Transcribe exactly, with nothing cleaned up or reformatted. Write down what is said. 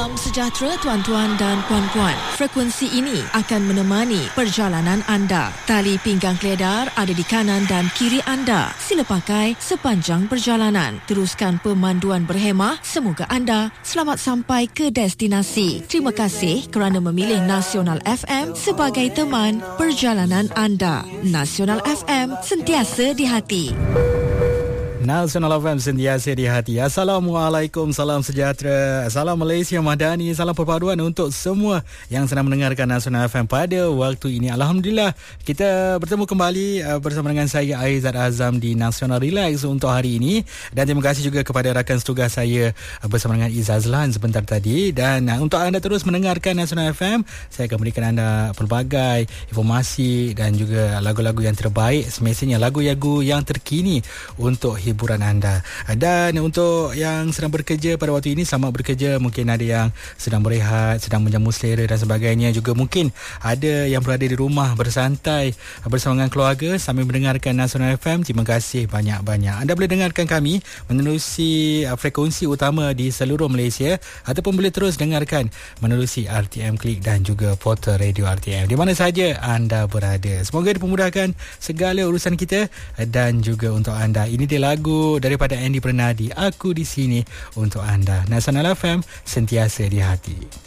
Salam sejahtera tuan-tuan dan puan-puan. Frekuensi ini akan menemani perjalanan anda. Tali pinggang keledar ada di kanan dan kiri anda. Sila pakai sepanjang perjalanan. Teruskan pemanduan berhemah. Semoga anda selamat sampai ke destinasi. Terima kasih kerana memilih Nasional F M sebagai teman perjalanan anda. Nasional F M, sentiasa di hati. Nasional F M, sentiasa di hati. Assalamualaikum, salam sejahtera, salam Malaysia Madani, salam perpaduan untuk semua yang sedang mendengarkan Nasional F M pada waktu ini. Alhamdulillah, kita bertemu kembali uh, bersama dengan saya Aizat Azam di Nasional Relax untuk hari ini. Dan terima kasih juga kepada rakan setugas saya uh, bersama dengan Izazlan sebentar tadi. Dan uh, untuk anda terus mendengarkan Nasional F M, saya akan berikan anda pelbagai informasi dan juga lagu-lagu yang terbaik, semestinya lagu-lagu yang terkini untuk hiburan anda. Dan untuk yang sedang bekerja pada waktu ini, selamat bekerja. Mungkin ada yang sedang berehat, sedang menjamu selera dan sebagainya. Juga mungkin ada yang berada di rumah bersantai bersama dengan keluarga sambil mendengarkan Nasional F M. Terima kasih banyak-banyak. Anda boleh dengarkan kami menerusi frekuensi utama di seluruh Malaysia ataupun boleh terus dengarkan menerusi R T M Klik dan juga portal radio R T M di mana saja anda berada. Semoga dipermudahkan segala urusan kita. Dan juga untuk anda, ini dia lagu daripada Andy Pernadi, Aku di Sini untuk anda. Nasional F M, sentiasa di hati.